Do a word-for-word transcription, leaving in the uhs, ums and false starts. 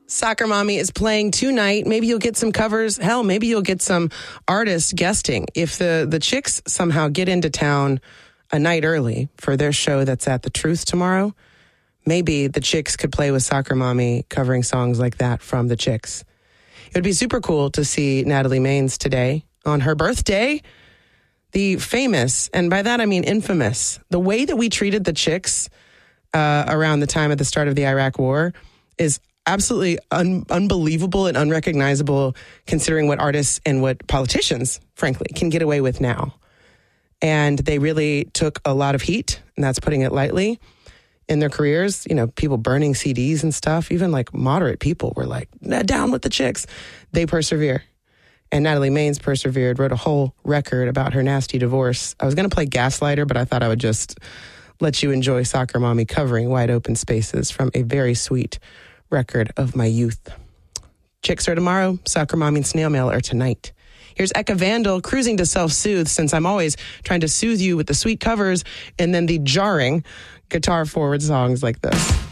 Soccer Mommy is playing tonight. Maybe you'll get some covers. Hell, maybe you'll get some artists guesting. If the, the Chicks somehow get into town a night early for their show that's at The Truth tomorrow, maybe the Chicks could play with Soccer Mommy covering songs like that from the Chicks. It would be super cool to see Natalie Maines today on her birthday. The famous, and by that I mean infamous, the way that we treated the Chicks uh, around the time of the start of the Iraq War is absolutely un- unbelievable and unrecognizable considering what artists and what politicians, frankly, can get away with now. And they really took a lot of heat, and that's putting it lightly, in their careers. You know, people burning C Ds and stuff, even like moderate people were like, down with the Chicks. They persevere. And Natalie Maines persevered, wrote a whole record about her nasty divorce. I was going to play Gaslighter, but I thought I would just let you enjoy Soccer Mommy covering Wide Open Spaces from a very sweet record of my youth. Chicks are tomorrow. Soccer Mommy and Snail Mail are tonight. Here's Eka Vandal cruising to self-soothe, since I'm always trying to soothe you with the sweet covers and then the jarring guitar-forward songs like this.